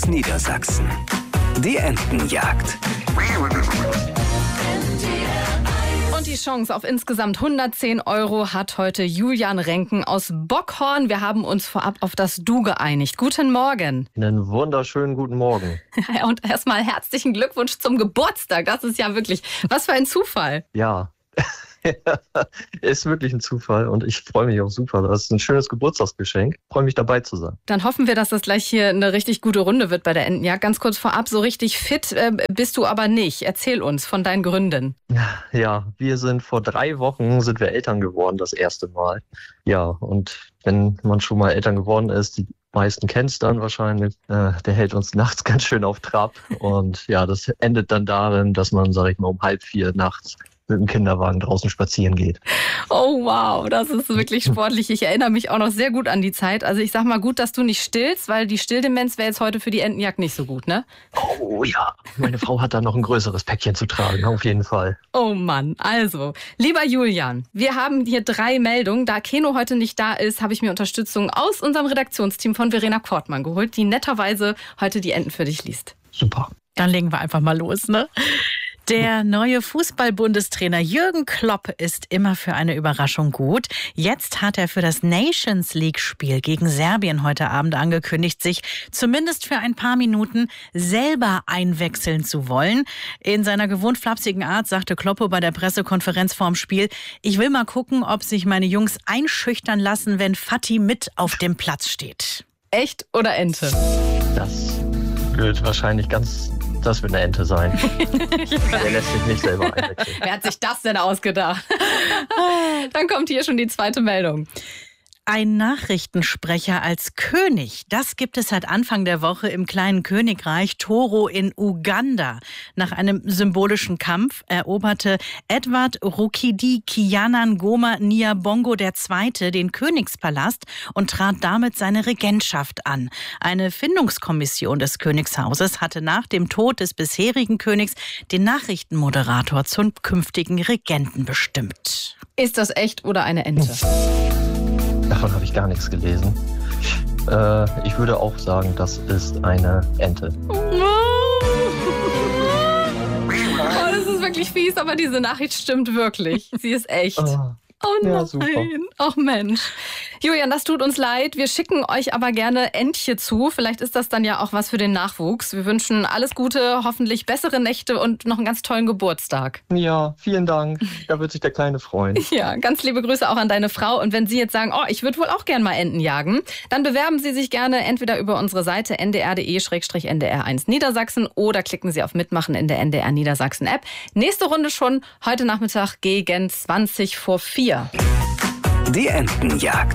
1 Niedersachsen. Die Entenjagd. Und die Chance auf insgesamt 110 € hat heute Julian Renken aus Bockhorn. Wir haben uns vorab auf das Du geeinigt. Guten Morgen. Einen wunderschönen guten Morgen. Und erstmal herzlichen Glückwunsch zum Geburtstag. Das ist ja wirklich, was für ein Zufall. Ja, ist wirklich ein Zufall und ich freue mich auch super. Das ist ein schönes Geburtstagsgeschenk. Ich freue mich, dabei zu sein. Dann hoffen wir, dass das gleich hier eine richtig gute Runde wird bei der Entenjagd. Ganz kurz vorab, so richtig fit bist du aber nicht. Erzähl uns von deinen Gründen. Ja, wir sind vor 3 Wochen sind wir Eltern geworden, das erste Mal. Ja, und wenn man schon mal Eltern geworden ist, die meisten kennen es dann wahrscheinlich, der hält uns nachts ganz schön auf Trab. Und ja, das endet dann darin, dass man, sag ich mal, um 3:30 nachts mit dem Kinderwagen draußen spazieren geht. Oh wow, das ist wirklich sportlich. Ich erinnere mich auch noch sehr gut an die Zeit. Also ich sag mal gut, dass du nicht stillst, weil die Stilldemenz wäre jetzt heute für die Entenjagd nicht so gut, ne? Oh ja, meine Frau hat da noch ein größeres Päckchen zu tragen, auf jeden Fall. Oh Mann, also, lieber Julian, wir haben hier 3 Meldungen. Da Keno heute nicht da ist, habe ich mir Unterstützung aus unserem Redaktionsteam von Verena Kortmann geholt, die netterweise heute die Enten für dich liest. Super. Dann legen wir einfach mal los, ne? Der neue Fußball-Bundestrainer Jürgen Klopp ist immer für eine Überraschung gut. Jetzt hat er für das Nations League-Spiel gegen Serbien heute Abend angekündigt, sich zumindest für ein paar Minuten selber einwechseln zu wollen. In seiner gewohnt flapsigen Art sagte Kloppo bei der Pressekonferenz vorm Spiel: Ich will mal gucken, ob sich meine Jungs einschüchtern lassen, wenn Fatih mit auf dem Platz steht. Echt oder Ente? Das wird wahrscheinlich das wird eine Ente sein. Der lässt sich nicht selber einwechseln. Wer hat sich das denn ausgedacht? Dann kommt hier schon die zweite Meldung. Ein Nachrichtensprecher als König, das gibt es seit Anfang der Woche im kleinen Königreich Toro in Uganda. Nach einem symbolischen Kampf eroberte Edward Rukidi Kianangoma Nyabongo II. Den Königspalast und trat damit seine Regentschaft an. Eine Findungskommission des Königshauses hatte nach dem Tod des bisherigen Königs den Nachrichtenmoderator zum künftigen Regenten bestimmt. Ist das echt oder eine Ente? Davon habe ich gar nichts gelesen. Ich würde auch sagen, das ist eine Ente. Oh, das ist wirklich fies, aber diese Nachricht stimmt wirklich. Sie ist echt. Oh nein, ja, super. Ach Mensch. Julian, das tut uns leid. Wir schicken euch aber gerne Entche zu. Vielleicht ist das dann ja auch was für den Nachwuchs. Wir wünschen alles Gute, hoffentlich bessere Nächte und noch einen ganz tollen Geburtstag. Ja, vielen Dank. Da wird sich der Kleine freuen. Ja, ganz liebe Grüße auch an deine Frau. Und wenn Sie jetzt sagen, ich würde wohl auch gerne mal Enten jagen, dann bewerben Sie sich gerne entweder über unsere Seite ndr.de/ndr1 Niedersachsen oder klicken Sie auf Mitmachen in der NDR Niedersachsen App. Nächste Runde schon heute Nachmittag gegen 4:20. Die Entenjagd.